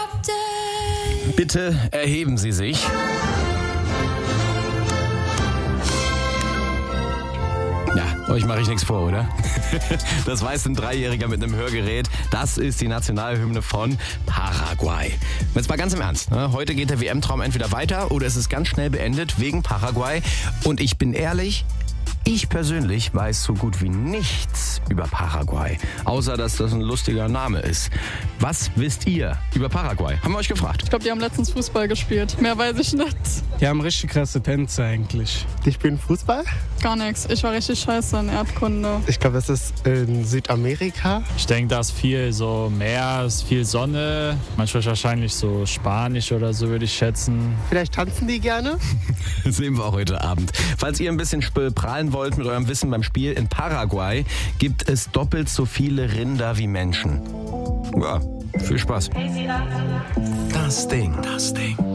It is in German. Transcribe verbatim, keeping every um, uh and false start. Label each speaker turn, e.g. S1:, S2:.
S1: Bitte erheben Sie sich. Ja, euch mache ich nichts vor, oder? Das weiß ein Dreijähriger mit einem Hörgerät. Das ist die Nationalhymne von Paraguay. Jetzt mal ganz im Ernst. Ne? Heute geht der W M-Traum entweder weiter oder es ist ganz schnell beendet wegen Paraguay. Und ich bin ehrlich, ich persönlich weiß so gut wie nichts über Paraguay. Außer, dass das ein lustiger Name ist. Was wisst ihr über Paraguay? Haben wir euch gefragt.
S2: Ich glaube, die haben letztens Fußball gespielt. Mehr weiß ich nicht.
S3: Die haben richtig krasse Tänze eigentlich.
S4: Die spielen Fußball?
S2: Gar nichts. Ich war richtig scheiße in Erdkunde.
S4: Ich glaube, es ist in Südamerika.
S5: Ich denke, da ist viel so Meer, ist viel Sonne. Manchmal wahrscheinlich so Spanisch oder so, würde ich schätzen.
S4: Vielleicht tanzen die gerne?
S1: Das sehen wir auch heute Abend. Falls ihr ein bisschen prahlen wollt mit eurem Wissen beim Spiel, in Paraguay gibt es doppelt so viele Rinder wie Menschen. Ja, viel Spaß.
S6: Das Ding. Das Ding.